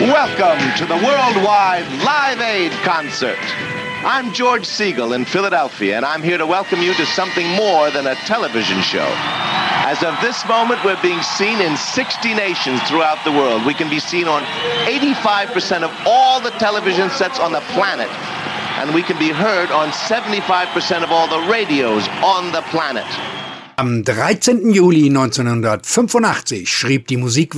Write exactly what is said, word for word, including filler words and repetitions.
Welcome to the worldwide Live Aid concert. I'm George Siegel in Philadelphia, and I'm here to welcome you to something more than a television show. As of this moment, we're being seen in sixty nations throughout the world. We can be seen on eighty-five percent of all the television sets on the planet, and we can be heard on seventy-five percent of all the radios on the planet. Am dreizehnten Juli neunzehnhundertfünfundachtzig schrieb die Musik